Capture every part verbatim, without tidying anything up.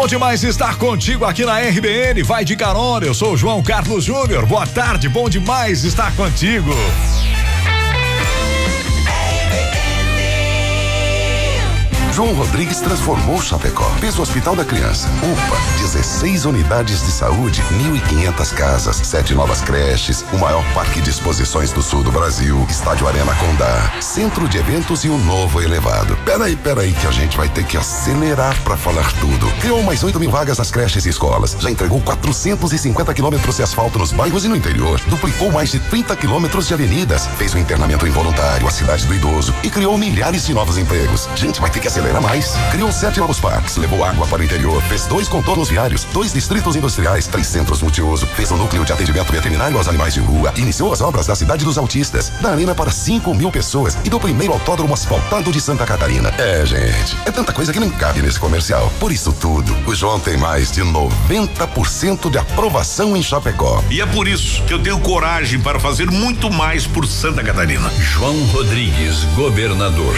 Bom demais estar contigo aqui na R B N, vai de carona, eu sou o João Carlos Júnior, boa tarde, bom demais estar contigo. João Rodrigues transformou Chapecó. Fez o Hospital da Criança, U P A, dezesseis unidades de saúde, mil e quinhentas casas, sete novas creches, o maior parque de exposições do sul do Brasil, Estádio Arena Condá, centro de eventos e um novo elevado. Peraí, peraí que a gente vai ter que acelerar pra falar tudo. Criou mais oito mil vagas nas creches e escolas, já entregou quatrocentos e cinquenta quilômetros de asfalto nos bairros e no interior, duplicou mais de trinta quilômetros de avenidas, fez o internamento involuntário, a cidade do idoso e criou milhares de novos empregos. Gente, vai ter que acelerar mais. Criou sete novos parques, levou água para o interior, fez dois contornos viários, dois distritos industriais, três centros multiuso, fez um núcleo de atendimento veterinário aos animais de rua, iniciou as obras da cidade dos autistas, da arena para cinco mil pessoas e do primeiro autódromo asfaltado de Santa Catarina. É, gente, é tanta coisa que não cabe nesse comercial. Por isso tudo, o João tem mais de noventa por cento de aprovação em Chapecó. E é por isso que eu tenho coragem para fazer muito mais por Santa Catarina. João Rodrigues, governador.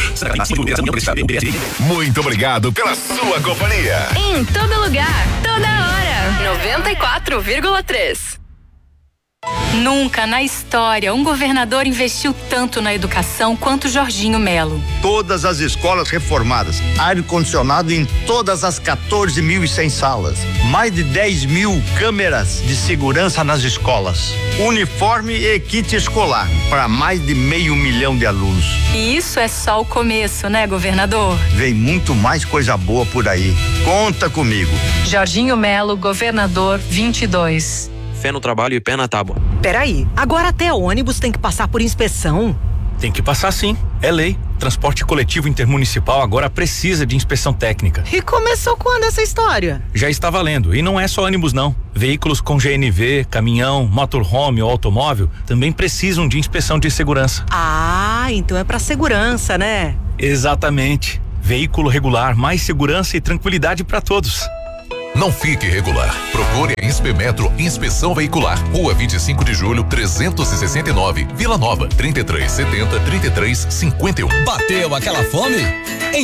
Muito obrigado pela sua companhia. Em todo lugar, toda hora. noventa e quatro vírgula três. Nunca na história um governador investiu tanto na educação quanto Jorginho Melo. Todas as escolas reformadas, ar-condicionado em todas as quatorze mil e cem salas, mais de dez mil câmeras de segurança nas escolas, uniforme e kit escolar para mais de meio milhão de alunos. E isso é só o começo, né, governador? Vem muito mais coisa boa por aí. Conta comigo. Jorginho Melo, governador vinte e dois. Fé no trabalho e pé na tábua. Peraí, agora até ônibus tem que passar por inspeção? Tem que passar sim, é lei. Transporte coletivo intermunicipal agora precisa de inspeção técnica. E começou quando essa história? Já está valendo, e não é só ônibus não. Veículos com G N V, caminhão, motorhome ou automóvel também precisam de inspeção de segurança. Ah, então é pra segurança, né? Exatamente. Veículo regular, mais segurança e tranquilidade para todos. Não fique irregular. Procure a Inspemetro Inspeção Veicular. Rua vinte e cinco de julho, trezentos e sessenta e nove, Vila Nova, trinta e três setenta, trinta e três cinquenta e um. Bateu aquela fome?